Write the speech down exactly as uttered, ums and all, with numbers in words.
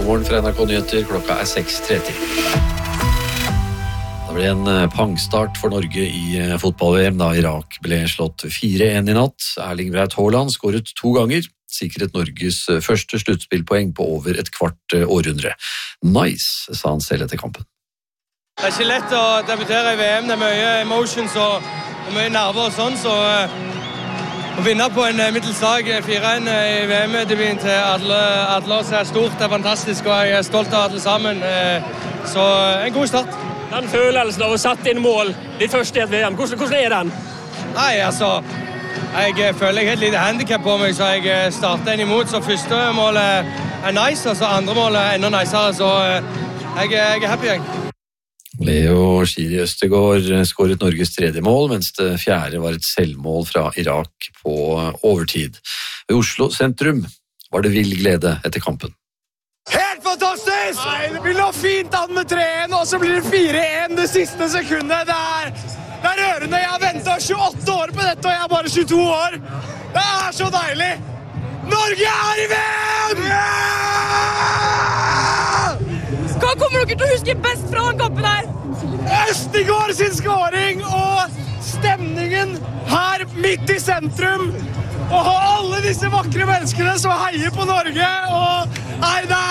God morgen fra N R K Nyheter, klokka er seks tretti. Det ble en pangstart for Norge i fotball-V M da Irak ble slått fire en i natt. Erling Braut Haaland skåret to ganger, sikret Norges første sluttspillpoeng på over et kvart århundre. Nice, sa han selv etter kampen. Det er ikke lett å debutere i V M, det er mye emotions og, og mye nerver og sånn, så å vinne på en middels lag fire en i V M-debuten til alle, alle oss er stort, det er fantastisk, og jeg er stolt av alle sammen, så en god start. Den følelsen av å sette inn mål, ditt første i et V M, hvordan, hvordan er den? Nei, altså, jeg føler jeg har et lite handicap på meg, så jeg starter en imot, så første målet er nice, og så andre målet er enda nicere, så jeg, jeg er happy, jeg. Leo Schiri Østegård skåret Norges tredje mål, mens det fjerde var et selvmål fra Irak på overtid. Ved Oslo sentrum var det vill glede etter kampen. Helt fantastisk! Nei, vi lå fint an med tre en, og så blir det fire en det siste sekundet. Det er, det er rørende. Jeg har ventet tjueåtte år på dette, og jeg er bare tjueto år. Det er så deilig! Norge er i V M! Hva kommer dere til å huske best fra den kampen her? Østegård sin skåring og stemningen her midt i sentrum. Og alle disse vakre menneskene som heier på Norge. Og nei, det er